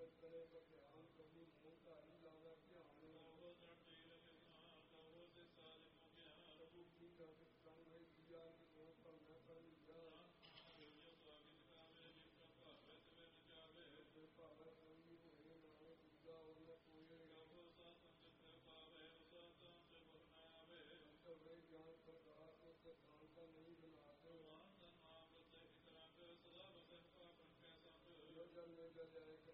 करे ध्यान कभी मोह धारी लावे ध्यान प्रभु की संग है दिया कि वो कल न कर लिया भावे कोई होए नावे दूजा और कोई वे ज्ञान प्रकार को सिद्धांत नहीं बनाते जल में जल जाए